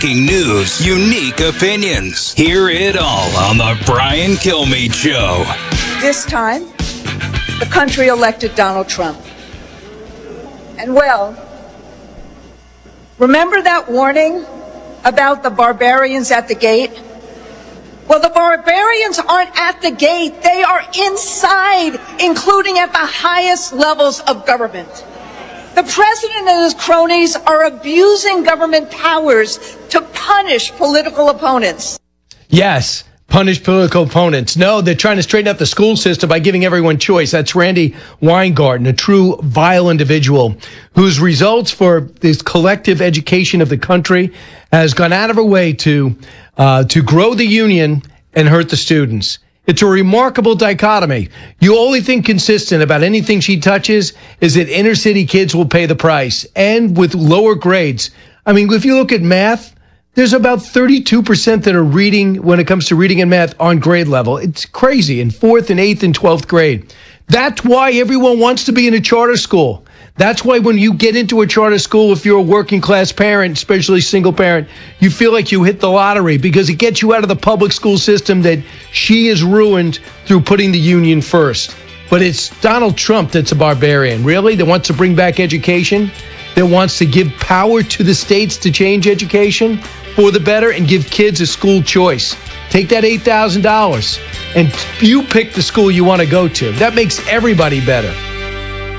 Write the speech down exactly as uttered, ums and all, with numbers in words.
Breaking news, unique opinions. Hear it all on the Brian Kilmeade Show. This time, the country elected Donald Trump. And well, remember that warning about the barbarians at the gate? Well, the barbarians aren't at the gate. They are inside, including at the highest levels of government. The president and his cronies are abusing government powers to punish political opponents. Yes, punish political opponents. No, they're trying to straighten up the school system by giving everyone choice. That's Randi Weingarten, a true vile individual whose results for this collective education of the country has gone out of her way to uh, to grow the union and hurt the students. It's a remarkable dichotomy. You only think consistent about anything she touches is that inner city kids will pay the price, and with lower grades. I mean, if you look at math, there's about thirty-two percent that are reading, when it comes to reading and math, on grade level. It's crazy, in fourth and eighth and twelfth grade. That's why everyone wants to be in a charter school. That's why when you get into a charter school, if you're a working class parent, especially single parent, you feel like you hit the lottery because it gets you out of the public school system that she has ruined through putting the union first. But it's Donald Trump that's a barbarian, really, that wants to bring back education, that wants to give power to the states to change education for the better and give kids a school choice. Take that eight thousand dollars and you pick the school you want to go to. That makes everybody better.